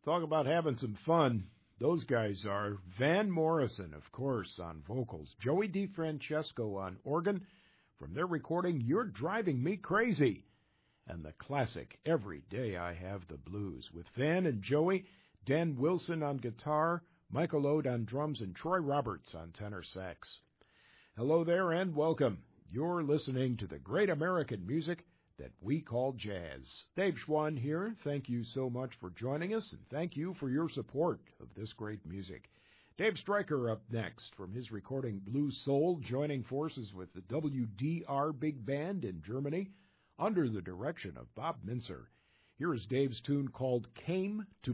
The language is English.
Talk about having some fun. Those guys are Van Morrison, of course, on vocals, Joey DeFrancesco on organ, from their recording You're Driving Me Crazy, and the classic Every Day I Have the Blues, with Van and Joey, Dan Wilson on guitar, Michael Ode on drums, and Troy Roberts on tenor sax. Hello there and welcome. You're listening to the great American music that we call jazz. Dave Schwann here. Thank you so much for joining us, and thank you for your support of this great music. Dave Stryker up next from his recording Blue Soul, joining forces with the WDR Big Band in Germany under the direction of Bob Mintzer. Here is Dave's tune called Came to